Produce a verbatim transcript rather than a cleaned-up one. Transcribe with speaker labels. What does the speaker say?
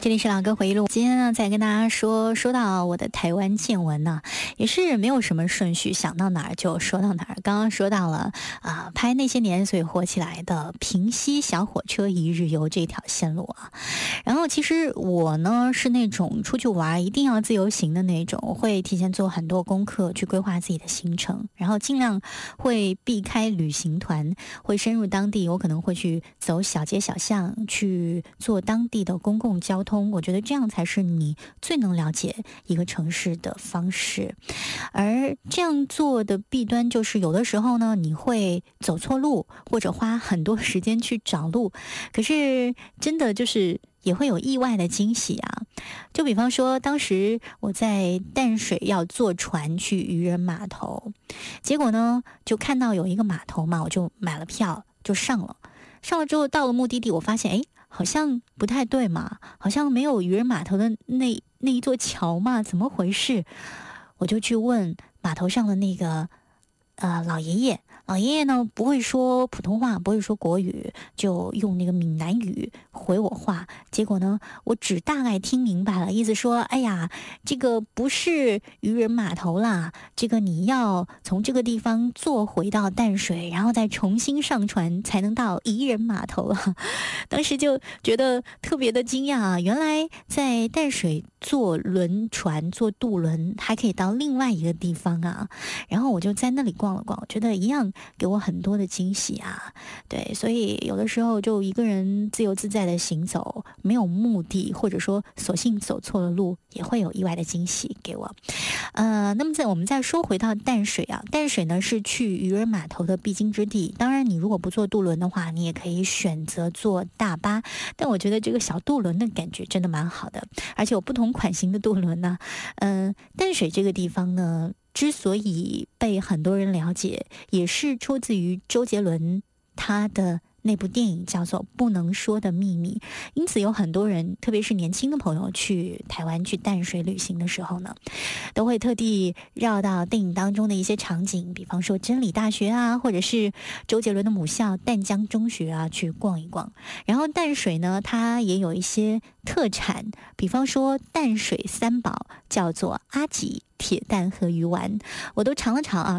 Speaker 1: 这里是老歌回忆录，今天呢再跟大家说说到我的台湾见闻呢，也是没有什么顺序，想到哪儿就说到哪儿。刚刚说到了啊、呃，拍那些年所以火起来的平溪小火车一日游这条线路啊。然后其实我呢是那种出去玩一定要自由行的那种，我会提前做很多功课去规划自己的行程，然后尽量会避开旅行团，会深入当地，我可能会去走小街小巷，去做当地的公共交通。我觉得这样才是你最能了解一个城市的方式。而这样做的弊端就是有的时候呢，你会走错路，或者花很多时间去找路，可是真的就是也会有意外的惊喜啊。就比方说当时我在淡水要坐船去渔人码头，结果呢就看到有一个码头嘛，我就买了票就上了上了之后到了目的地，我发现诶好像不太对嘛，好像没有渔人码头的那那一座桥嘛，怎么回事？我就去问码头上的那个呃老爷爷，老爷爷呢不会说普通话，不会说国语，就用那个闽南语回我话。结果呢，我只大概听明白了，意思说，哎呀，这个不是渔人码头啦，这个你要从这个地方坐回到淡水，然后再重新上船才能到渔人码头啊。当时就觉得特别的惊讶啊，原来在淡水坐轮船、坐渡轮还可以到另外一个地方啊。然后我就在那里逛了逛，我觉得一样给我很多的惊喜啊。对，所以有的时候就一个人自由自在的行走，没有目的，或者说索性走错了路，也会有意外的惊喜给我。呃，那么在我们再说回到淡水啊，淡水呢是去渔人码头的必经之地。当然，你如果不坐渡轮的话，你也可以选择坐大巴。但我觉得这个小渡轮的感觉真的蛮好的，而且有不同款型的渡轮呢。嗯、呃，淡水这个地方呢，之所以被很多人了解，也是出自于周杰伦他的那部电影叫做《不能说的秘密》，因此有很多人，特别是年轻的朋友去台湾去淡水旅行的时候呢，都会特地绕到电影当中的一些场景，比方说真理大学啊，或者是周杰伦的母校淡江中学啊，去逛一逛。然后淡水呢，它也有一些特产，比方说淡水三宝叫做阿吉、铁蛋和鱼丸，我都尝了尝啊。